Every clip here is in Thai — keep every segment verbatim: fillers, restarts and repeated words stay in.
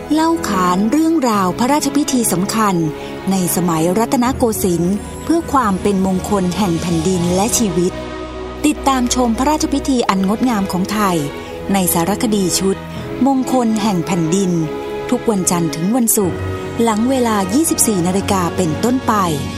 เล่าขานเรื่องราวพระราชพิธีสำคัญในสมัยรัตนโกสินทร์เพื่อความเป็นมงคลแห่งแผ่นดินและชีวิตติดตามชมพระราชพิธีอันงดงามของไทยในสารคดีชุดมงคลแห่งแผ่นดินทุกวันจันทร์ถึงวันศุกร์หลังเวลา ยี่สิบสี่ นาฬิกาเป็นต้นไป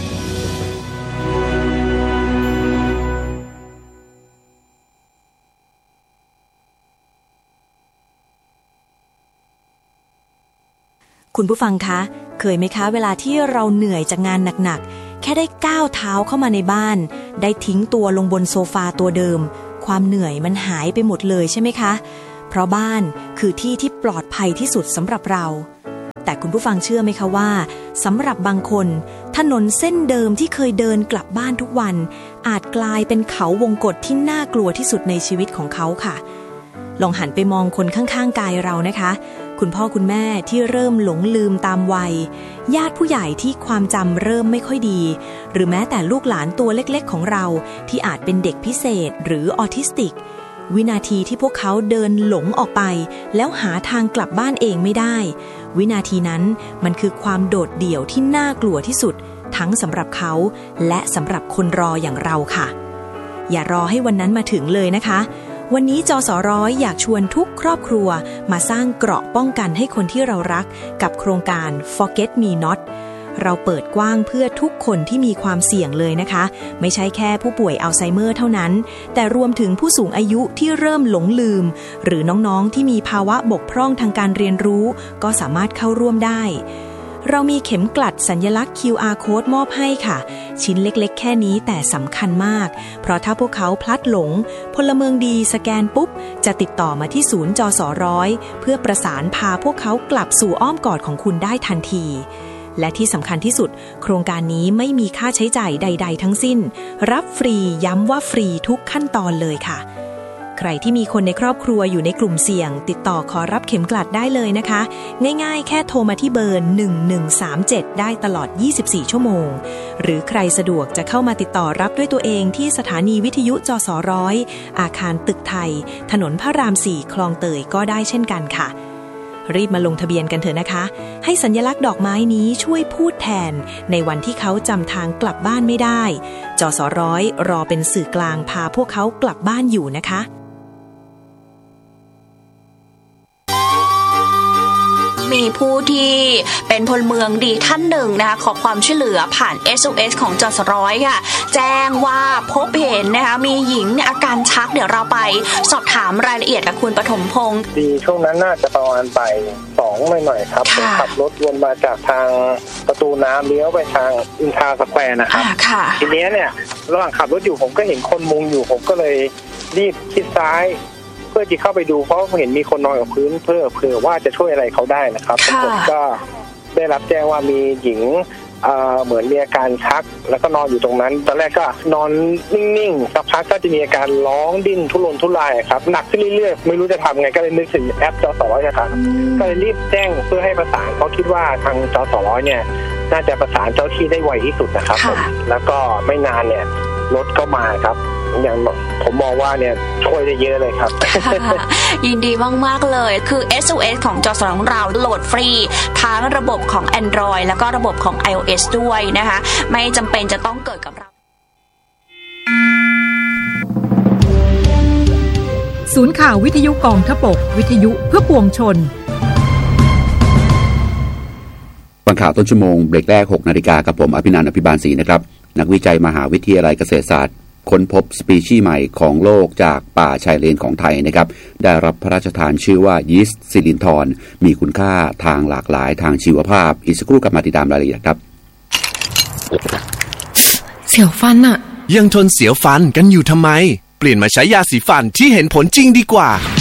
คุณผู้ฟังคะเคยไหมคะเวลาที่เราเหนื่อยจากงานหนักๆแค่ได้ก้าวเท้าเข้ามาในบ้านได้ทิ้งตัวลงบนโซฟาตัวเดิมความเหนื่อยมันหายไปหมดเลยใช่ไหมคะเพราะบ้านคือที่ที่ปลอดภัยที่สุดสำหรับเราแต่คุณผู้ฟังเชื่อไหมคะว่าสำหรับบางคนถนนเส้นเดิมที่เคยเดินกลับบ้านทุกวันอาจกลายเป็นเขาวงกฏที่น่ากลัวที่สุดในชีวิตของเขาค่ะลองหันไปมองคนข้างๆกายเรานะคะคุณพ่อคุณแม่ที่เริ่มหลงลืมตามวัยญาติผู้ใหญ่ที่ความจำเริ่มไม่ค่อยดีหรือแม้แต่ลูกหลานตัวเล็กๆของเราที่อาจเป็นเด็กพิเศษหรือออทิสติกวินาทีที่พวกเขาเดินหลงออกไปแล้วหาทางกลับบ้านเองไม่ได้วินาทีนั้นมันคือความโดดเดี่ยวที่น่ากลัวที่สุดทั้งสำหรับเขาและสำหรับคนรออย่างเราค่ะอย่ารอให้วันนั้นมาถึงเลยนะคะวันนี้จสร้อยอยากชวนทุกครอบครัวมาสร้างเกราะป้องกันให้คนที่เรารักกับโครงการ Forget Me Not เราเปิดกว้างเพื่อทุกคนที่มีความเสี่ยงเลยนะคะไม่ใช่แค่ผู้ป่วยอัลไซเมอร์เท่านั้นแต่รวมถึงผู้สูงอายุที่เริ่มหลงลืมหรือน้องๆที่มีภาวะบกพร่องทางการเรียนรู้ก็สามารถเข้าร่วมได้เรามีเข็มกลัดสัญลักษณ์ คิว อาร์ Code มอบให้ค่ะชิ้นเล็กๆแค่นี้แต่สำคัญมากเพราะถ้าพวกเขาพลัดหลงพลเมืองดีสแกนปุ๊บจะติดต่อมาที่ศูนย์จสร้อยเพื่อประสานพาพวกเขากลับสู่อ้อมกอดของคุณได้ทันทีและที่สำคัญที่สุดโครงการนี้ไม่มีค่าใช้จ่ายใดๆทั้งสิ้นรับฟรีย้ำว่าฟรีทุกขั้นตอนเลยค่ะใครที่มีคนในครอบครัวอยู่ในกลุ่มเสี่ยงติดต่อขอรับเข็มกลัดได้เลยนะคะง่ายๆแค่โทรมาที่เบอร์หนึ่งหนึ่งสามเจ็ดได้ตลอดยี่สิบสี่ชั่วโมงหรือใครสะดวกจะเข้ามาติดต่อรับด้วยตัวเองที่สถานีวิทยุจสร้อยอาคารตึกไทยถนนพระรามสี่คลองเตยก็ได้เช่นกันค่ะรีบมาลงทะเบียนกันเถอะนะคะให้สัญลักษณ์ดอกไม้นี้ช่วยพูดแทนในวันที่เขาจำทางกลับบ้านไม่ได้จสร้อยรอเป็นสื่อกลางพาพวกเขากลับบ้านอยู่นะคะมีผู้ที่เป็นพลเมืองดีท่านหนึ่งนะคะขอความช่วยเหลือผ่าน เอส โอ เอส ของจสร้อยค่ะแจ้งว่าพบเห็นนะคะมีหญิงอาการชักเดี๋ยวเราไปสอบถามรายละเอียดกับคุณปฐมพงศ์ดีช่วงนั้นน่าจะประมาณบ่ายสองหน่อยๆครับผมขับรถวนมาจากทางประตูน้ำเลี้ยวไปทางอินทราสแควร์นะครับทีนี้เนี่ยระหว่างขับรถอยู่ผมก็เห็นคนมุงอยู่ผมก็เลยรีบชิดซ้ายเพื่อที่เข้าไปดูเพราะเห็นมีคนนอนกับพื้นเพื่อเผื่อว่าจะช่วยอะไรเขาได้นะครับผมก็ได้รับแจ้งว่ามีหญิงเหมือนมีอาการชักแล้วก็นอนอยู่ตรงนั้นตอนแรกก็นอนนิ่งๆสักพักก็จะมีอาการร้องดิ้นทุรนทุรายครับหนักขึ้นเรื่อยๆไม่รู้จะทำไงก็เลยนึกถึงแอปจสร้อยครับก็เลยรีบแจ้งเพื่อให้ประสานเพราะคิดว่าทางจสร้อยเนี่ยน่าจะประสานเจ้าที่ได้ไวที่สุดนะครับผมแล้วก็ไม่นานเนี่ยรถก็มาครับอย่างผมมองว่าเนี่ยช่วยได้เยอะเลยครับยินดีมากๆเลยคือ เอส โอ เอส ของจสร้อยของเราโหลดฟรีทั้งระบบของ Android แล้วก็ระบบของ iOS ด้วยนะคะไม่จำเป็นจะต้องเกิดกับเราศูนย์ข่าววิทยุกองทพบกวิทยุเพื่อปวงชนฟังข่าวต้นชั่วโมงเบรกแรก หกนาฬิกากับผมอภินันท์อภิบาลศรีนะครับนักวิจัยมหาวิทยาลัยเกษตรศาสตร์ค้นพบสปีชีส์ใหม่ของโลกจากป่าชายเลนของไทยนะครับได้รับพระราชทานชื่อว่ายีสต์ซิลินทรมีคุณค่าทางหลากหลายทางชีวภาพอีกสักครู่กลับมาติดตามรายละเอียดครับเสียวฟันอะยังทนเสียวฟันกันอยู่ทำไมเปลี่ยนมาใช้ยาสีฟันที่เห็นผลจริงดีกว่า